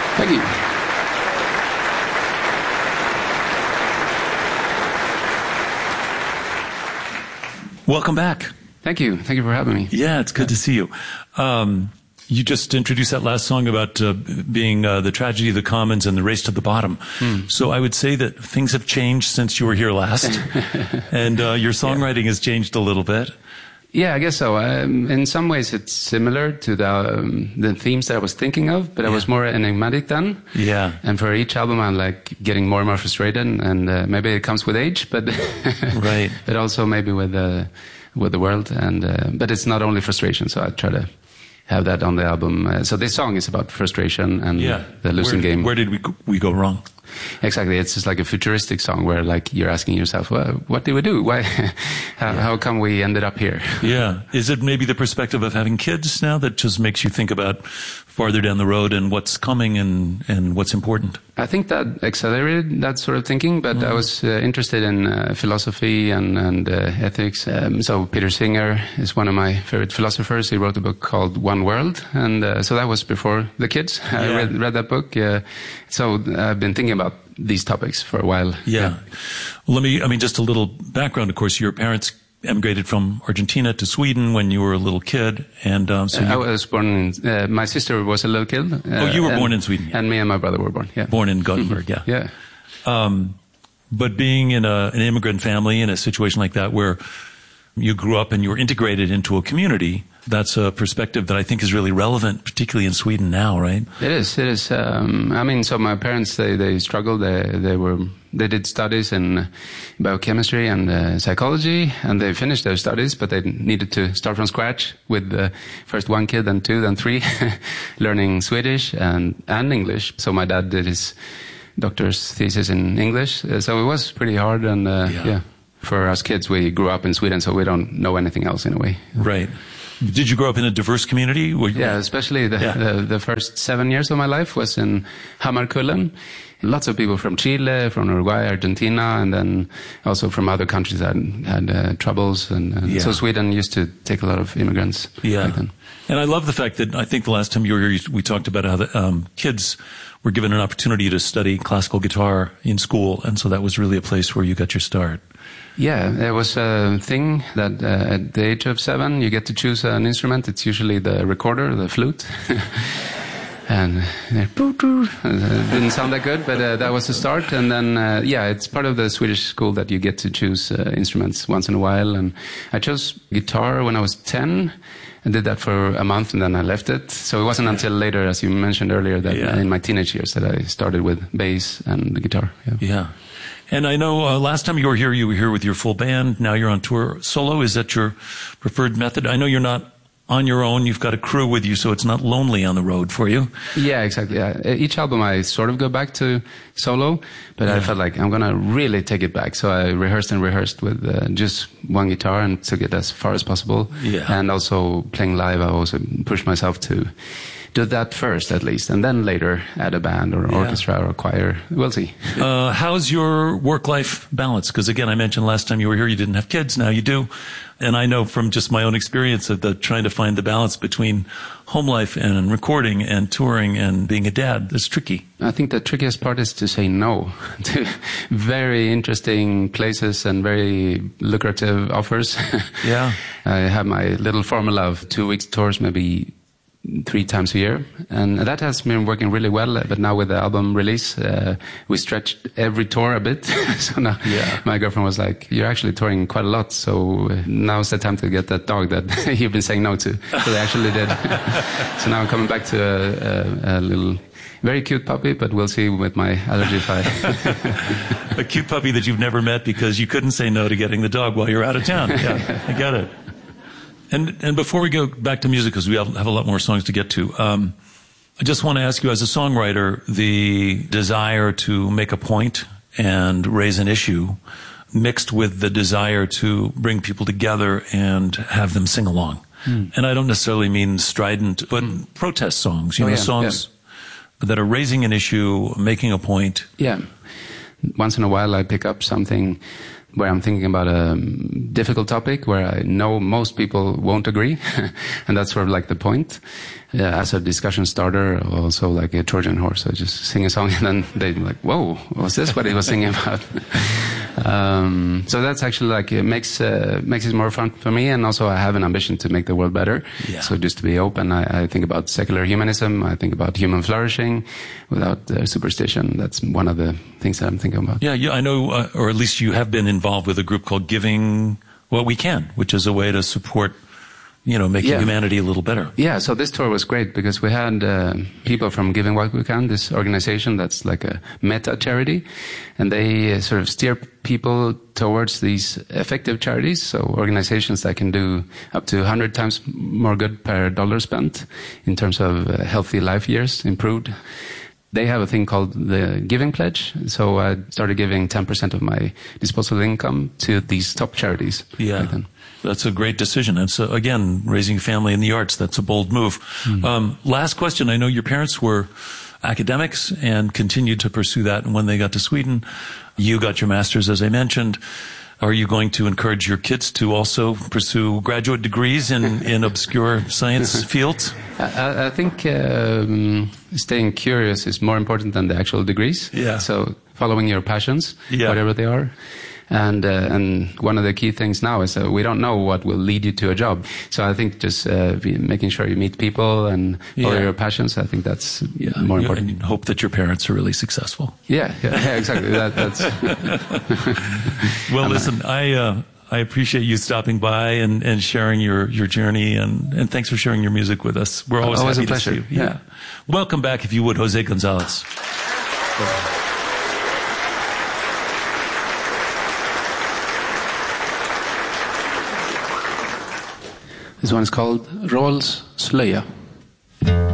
Thank you. Welcome back. Thank you. Thank you for having me. Yeah, it's good to see you. You just introduced that last song about being the tragedy of the commons and the race to the bottom. So I would say that things have changed since you were here last, and your songwriting has changed a little bit. Yeah, I guess so. In some ways, it's similar to the themes that I was thinking of, but I was more enigmatic then. Yeah. And for each album, I'm like getting more and more frustrated, and maybe it comes with age, but right. But also maybe with the world, and but it's not only frustration. So I try to have that on the album. So this song is about frustration and the losing game. Where did we go wrong? Exactly. It's just like a futuristic song where like you're asking yourself, well, what did we do? Why? How come we ended up here? Yeah. Is it maybe the perspective of having kids now that just makes you think about farther down the road and what's coming and what's important? I think that accelerated that sort of thinking, but I was interested in philosophy and ethics. So Peter Singer is one of my favorite philosophers. He wrote a book called One World, and so that was before the kids. I read that book. So I've been thinking about these topics for a while. Yeah. Well, just a little background. Of course, your parents emigrated from Argentina to Sweden when you were a little kid, and so I was born in, my sister was a little kid. You were born in Sweden, and me and my brother were born. Yeah, born in Gothenburg. Yeah. But being in an immigrant family in a situation like that, where you grew up and you were integrated into a community, that's a perspective that I think is really relevant, particularly in Sweden now, right? It is. So my parents, they struggled. They did studies in biochemistry and psychology, and they finished their studies, but they needed to start from scratch with first one kid, then two, then three, learning Swedish and English. So my dad did his doctor's thesis in English. So it was pretty hard, and for us kids, we grew up in Sweden, so we don't know anything else in a way. Right. Did you grow up in a diverse community? Yeah, especially the first 7 years of my life was in Hammarkullen. Lots of people from Chile, from Uruguay, Argentina, and then also from other countries that had troubles. And so Sweden used to take a lot of immigrants back then. And I love the fact that I think the last time you were here, we talked about how the kids were given an opportunity to study classical guitar in school, and so that was really a place where you got your start. Yeah, there was a thing that at the age of 7, you get to choose an instrument. It's usually the recorder, the flute. And it didn't sound that good, but that was the start. And then, it's part of the Swedish school that you get to choose instruments once in a while. And I chose guitar when I was 10. I did that for a month and then I left it. So it wasn't until later, as you mentioned earlier, that in my teenage years that I started with bass and the guitar. Yeah. And I know last time you were here with your full band. Now you're on tour solo. Is that your preferred method? I know you're not on your own. You've got a crew with you, so it's not lonely on the road for you. Yeah, exactly. Yeah. Each album I sort of go back to solo, but I felt like I'm going to really take it back. So I rehearsed with just one guitar and took it as far as possible. Yeah. And also playing live, I also pushed myself to do that first, at least, and then later add a band or orchestra or choir. We'll see. How's your work-life balance? Because again, I mentioned last time you were here, you didn't have kids. Now you do. And I know from just my own experience of trying to find the balance between home life and recording and touring and being a dad. It's tricky. I think the trickiest part is to say no to very interesting places and very lucrative offers. Yeah. I have my little formula of 2 weeks tours, maybe 3 times a year, and that has been working really well. But now with the album release, we stretched every tour a bit. So now my girlfriend was like, "You're actually touring quite a lot, so now's the time to get that dog that you've been saying no to." So they actually did. So now I'm coming back to a little very cute puppy, but we'll see with my allergy fight. A cute puppy that you've never met because you couldn't say no to getting the dog while you're out of town. Yeah, I get it. And before we go back to music, because we have a lot more songs to get to, I just want to ask you, as a songwriter, the desire to make a point and raise an issue mixed with the desire to bring people together and have them sing along. And I don't necessarily mean strident, but protest songs, songs that are raising an issue, making a point. Yeah. Once in a while I pick up something where I'm thinking about a difficult topic where I know most people won't agree. And that's sort of like the point. As a discussion starter, also like a Trojan horse. I just sing a song and then they're like, whoa, was this what he was singing about? So that's actually like, it makes it more fun for me. And also I have an ambition to make the world better. Yeah. So just to be open, I think about secular humanism. I think about human flourishing without superstition. That's one of the things that I'm thinking about. Yeah, I know, or at least you have been involved with a group called Giving What We Can, which is a way to support making humanity a little better. Yeah, so this tour was great because we had people from Giving What We Can, this organization that's like a meta charity, and they sort of steer people towards these effective charities, so organizations that can do up to 100 times more good per dollar spent in terms of healthy life years improved. They have a thing called the Giving Pledge. So I started giving 10% of my disposable income to these top charities. Yeah, that's a great decision. And so, again, raising a family in the arts, that's a bold move. Last question. I know your parents were academics and continued to pursue that. And when they got to Sweden, you got your master's, as I mentioned. Are you going to encourage your kids to also pursue graduate degrees in obscure science fields? I think staying curious is more important than the actual degrees. Yeah. So following your passions, whatever they are. And one of the key things now is that we don't know what will lead you to a job. So I think just making sure you meet people and follow your passions, I think that's more important. And hope that your parents are really successful. Yeah, exactly. That's Well, listen, I appreciate you stopping by and sharing your journey, and thanks for sharing your music with us. We're always happy to see you. Yeah. Welcome back, if you would, Jose Gonzalez. This one is called Rolls Slöja.